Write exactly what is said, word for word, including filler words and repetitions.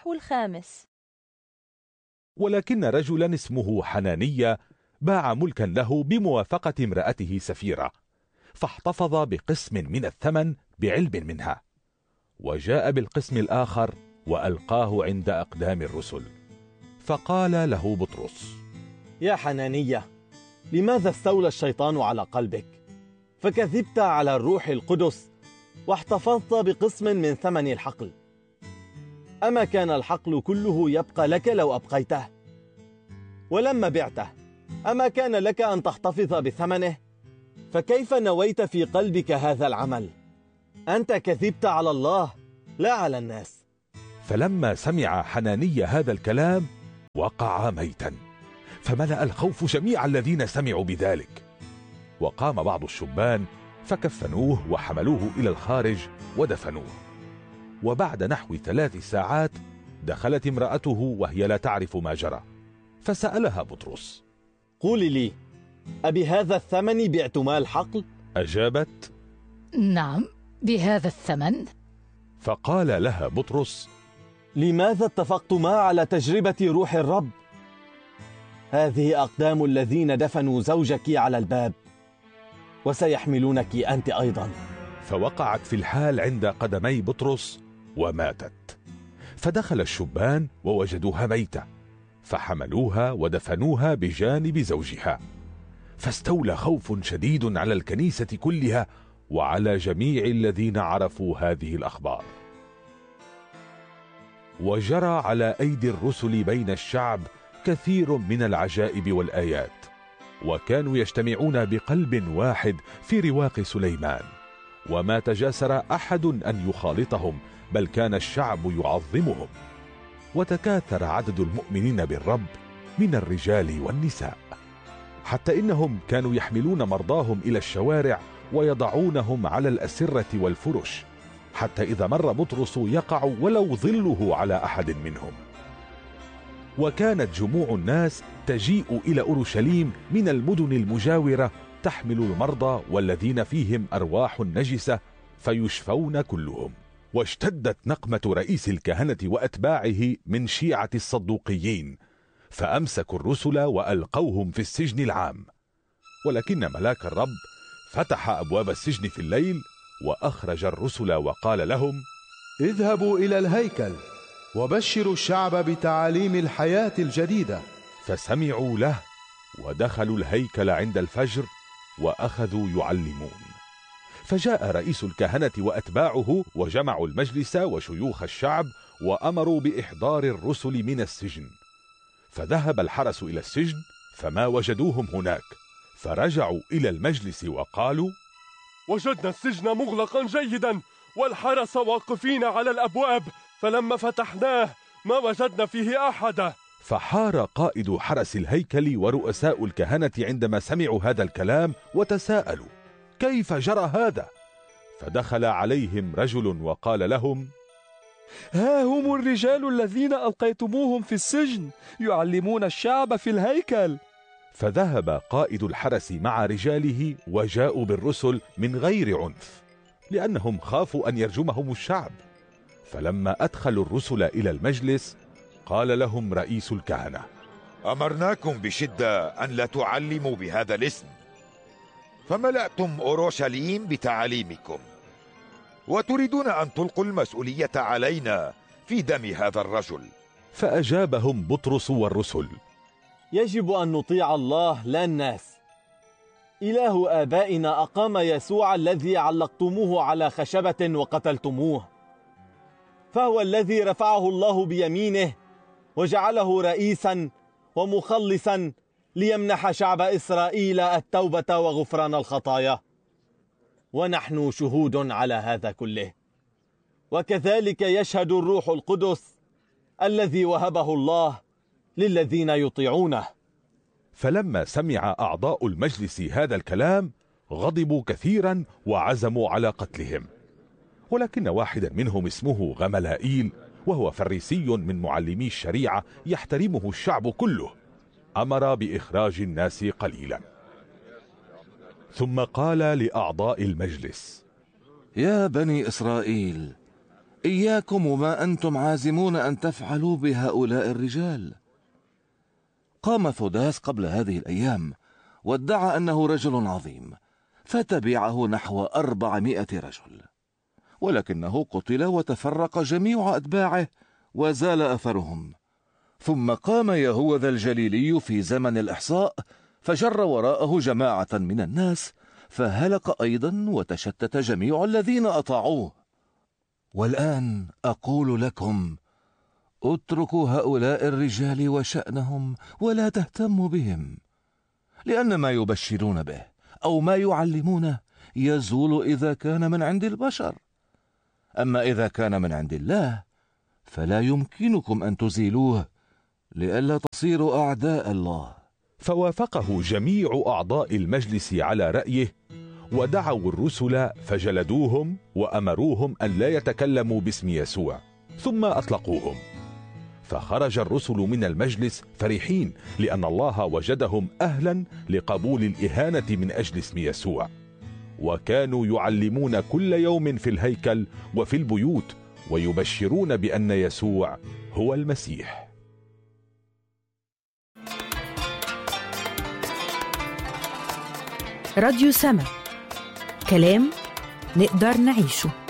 النحو الخامس. ولكن رجلا اسمه حنانية باع ملكا له بموافقة امرأته سفيرة، فاحتفظ بقسم من الثمن بعلم منها، وجاء بالقسم الآخر وألقاه عند أقدام الرسل. فقال له بطرس: يا حنانية، لماذا استولى الشيطان على قلبك فكذبت على الروح القدس واحتفظت بقسم من ثمن الحقل؟ أما كان الحقل كله يبقى لك لو أبقيته؟ ولما بعته أما كان لك أن تحتفظ بثمنه؟ فكيف نويت في قلبك هذا العمل؟ أنت كذبت على الله لا على الناس. فلما سمع حنانية هذا الكلام وقع ميتا، فملأ الخوف جميع الذين سمعوا بذلك. وقام بعض الشبان فكفنوه وحملوه إلى الخارج ودفنوه. وبعد نحو ثلاث ساعات دخلت امرأته وهي لا تعرف ما جرى، فسألها بطرس: قولي لي، أبهذا الثمن بعتما الحقل؟ أجابت: نعم، بهذا الثمن. فقال لها بطرس: لماذا اتفقتما على تجربة روح الرب؟ هذه أقدام الذين دفنوا زوجك على الباب، وسيحملونك أنت أيضا. فوقعت في الحال عند قدمي بطرس وماتت. فدخل الشبان ووجدوها ميتة، فحملوها ودفنوها بجانب زوجها. فاستولى خوف شديد على الكنيسة كلها وعلى جميع الذين عرفوا هذه الأخبار. وجرى على أيدي الرسل بين الشعب كثير من العجائب والآيات، وكانوا يجتمعون بقلب واحد في رواق سليمان، وما تجاسر أحد أن يخالطهم، بل كان الشعب يعظمهم. وتكاثر عدد المؤمنين بالرب من الرجال والنساء، حتى إنهم كانوا يحملون مرضاهم إلى الشوارع ويضعونهم على الأسرة والفرش، حتى إذا مر بطرس يقع ولو ظله على أحد منهم. وكانت جموع الناس تجيء إلى أورشليم من المدن المجاورة تحمل المرضى والذين فيهم أرواح نجسة فيشفون كلهم. واشتدت نقمة رئيس الكهنة وأتباعه من شيعة الصدوقيين، فأمسكوا الرسل وألقوهم في السجن العام. ولكن ملاك الرب فتح أبواب السجن في الليل وأخرج الرسل وقال لهم: اذهبوا إلى الهيكل وبشروا الشعب بتعاليم الحياة الجديدة. فسمعوا له ودخلوا الهيكل عند الفجر وأخذوا يعلمون. فجاء رئيس الكهنة وأتباعه وجمعوا المجلس وشيوخ الشعب وأمروا بإحضار الرسل من السجن. فذهب الحرس إلى السجن فما وجدوهم هناك، فرجعوا إلى المجلس وقالوا: وجدنا السجن مغلقا جيدا والحرس واقفين على الأبواب، فلما فتحناه ما وجدنا فيه أحدا. فحار قائد حرس الهيكل ورؤساء الكهنة عندما سمعوا هذا الكلام وتساءلوا: كيف جرى هذا؟ فدخل عليهم رجل وقال لهم: ها هم الرجال الذين ألقيتموهم في السجن يعلمون الشعب في الهيكل. فذهب قائد الحرس مع رجاله وجاءوا بالرسل من غير عنف، لأنهم خافوا أن يرجمهم الشعب. فلما أدخلوا الرسل إلى المجلس قال لهم رئيس الكهنة: أمرناكم بشدة أن لا تعلموا بهذا الاسم، فملأتم أورشليم بتعاليمكم، وتريدون أن تلقوا المسؤولية علينا في دم هذا الرجل. فأجابهم بطرس والرسل: يجب أن نطيع الله لا الناس. إله آبائنا أقام يسوع الذي علقتموه على خشبة وقتلتموه، فهو الذي رفعه الله بيمينه وجعله رئيسا ومخلصا ليمنح شعب إسرائيل التوبة وغفران الخطايا. ونحن شهود على هذا كله، وكذلك يشهد الروح القدس الذي وهبه الله للذين يطيعونه. فلما سمع أعضاء المجلس هذا الكلام غضبوا كثيرا وعزموا على قتلهم. ولكن واحدا منهم اسمه غملائيل، وهو فريسي من معلمي الشريعة يحترمه الشعب كله، أمر بإخراج الناس قليلا. ثم قال لأعضاء المجلس: يا بني إسرائيل، إياكم وما أنتم عازمون أن تفعلوا بهؤلاء الرجال. قام ثوداس قبل هذه الأيام وادعى أنه رجل عظيم، فتبعه نحو أربعمائة رجل، ولكنه قتل وتفرق جميع أتباعه وزال أثرهم. ثم قام يهوذا الجليلي في زمن الإحصاء فجر وراءه جماعة من الناس، فهلك أيضا وتشتت جميع الذين أطاعوه. والآن أقول لكم: اتركوا هؤلاء الرجال وشأنهم ولا تهتموا بهم، لأن ما يبشرون به أو ما يعلمونه يزول إذا كان من عند البشر، أما إذا كان من عند الله فلا يمكنكم أن تزيلوه لئلا تصيروا أعداء الله. فوافقه جميع أعضاء المجلس على رأيه، ودعوا الرسل فجلدوهم وأمروهم أن لا يتكلموا باسم يسوع، ثم أطلقوهم. فخرج الرسل من المجلس فرحين، لأن الله وجدهم أهلا لقبول الإهانة من أجل اسم يسوع. وكانوا يعلمون كل يوم في الهيكل وفي البيوت، ويبشرون بأن يسوع هو المسيح. راديو سما، كلام نقدر نعيشه.